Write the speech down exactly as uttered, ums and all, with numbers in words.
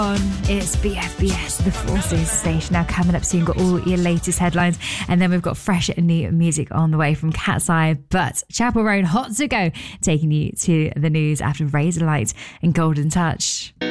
It's B F B S, the Forces station. Now coming up soon, got all your latest headlines, and then we've got fresh and new music on the way from Cat's Eye. But Chapel Roan, hot to go, taking you to the news after Razorlight and Golden Touch.